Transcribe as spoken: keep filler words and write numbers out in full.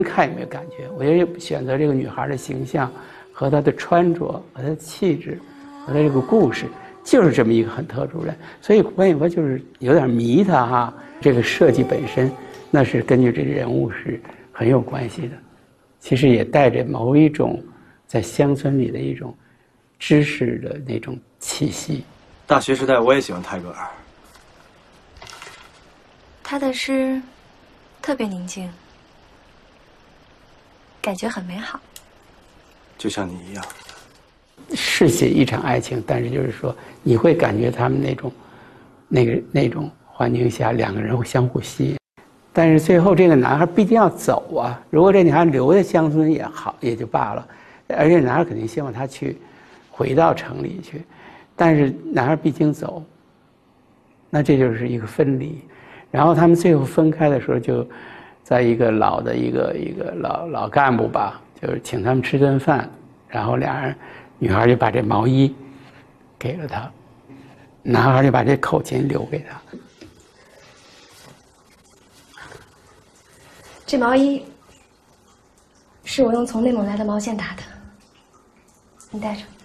看有没有感觉？我觉得选择这个女孩的形象和她的穿着和她的气质和她这个故事，就是这么一个很特殊人。所以关羽我就是有点迷他哈。这个设计本身，那是根据这人物是很有关系的。其实也带着某一种在乡村里的一种知识的那种气息。 大学时代我也喜欢泰戈尔， 他的诗特别宁静，感觉很美好， 就像你一样。 是写一场爱情，但是就是说，你会感觉他们那种、那个、那种环境下，两个人会相互吸引。但是最后这个男孩必定要走啊！如果这女孩留在乡村也好，也就罢了。而且男孩肯定希望她去回到城里去，但是男孩毕竟走，那这就是一个分离。然后他们最后分开的时候，就在一个老的一个一个老老干部吧，就是请他们吃顿饭，然后俩人。女孩就把这毛衣给了他，男孩就把这口琴留给他。 这毛衣是我用从内蒙来的毛线打的，你带上。